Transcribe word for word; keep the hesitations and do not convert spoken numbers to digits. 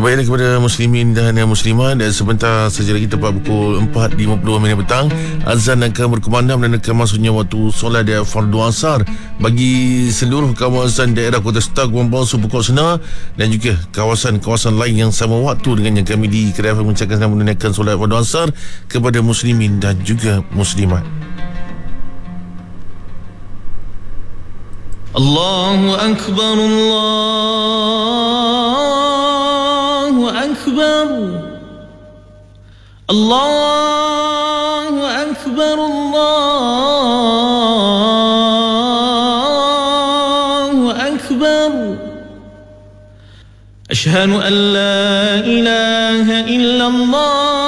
Baiklah kepada muslimin dan muslimat, dan sebentar saja lagi tepat pukul empat lima puluh minit petang, azan akan berkumandang dan akan masuknya waktu solat dia fardu asar bagi seluruh kawasan daerah Kota Star, Gurun Bawang, Pokok Senar dan juga kawasan-kawasan lain yang sama waktu dengan yang kami di Kedai mengucapkan selamat menunaikan solat fardu asar kepada muslimin dan juga muslimat. Allahu Akbar, Allahu Akbar, Allahu Akbar, Allahu Akbar. Ashhadu an la ilaha illallah